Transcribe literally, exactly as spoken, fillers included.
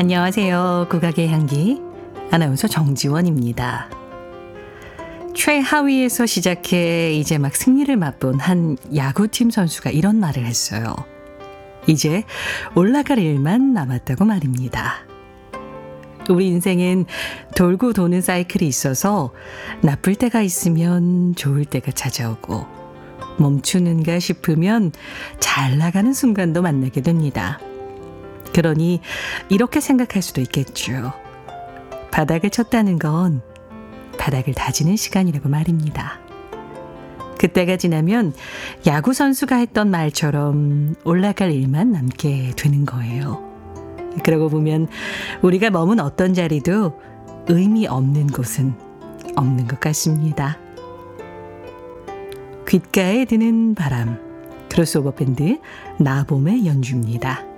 안녕하세요. 국악의 향기 아나운서 정지원입니다. 최하위에서 시작해 이제 막 승리를 맛본 한 야구팀 선수가 이런 말을 했어요. 이제 올라갈 일만 남았다고 말입니다. 우리 인생엔 돌고 도는 사이클이 있어서 나쁠 때가 있으면 좋을 때가 찾아오고 멈추는가 싶으면 잘 나가는 순간도 만나게 됩니다. 그러니 이렇게 생각할 수도 있겠죠. 바닥을 쳤다는 건 바닥을 다지는 시간이라고 말입니다. 그때가 지나면 야구 선수가 했던 말처럼 올라갈 일만 남게 되는 거예요. 그러고 보면 우리가 머문 어떤 자리도 의미 없는 곳은 없는 것 같습니다. 귓가에 드는 바람, 크로스오버 밴드 나봄의 연주입니다.